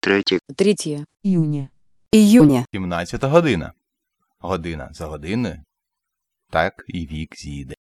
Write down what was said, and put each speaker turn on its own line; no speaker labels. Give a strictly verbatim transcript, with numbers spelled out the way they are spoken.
Третє.
Третье.
Июня.
Июня.
сімнадцята година. Година за годиною. Так і вік зійде.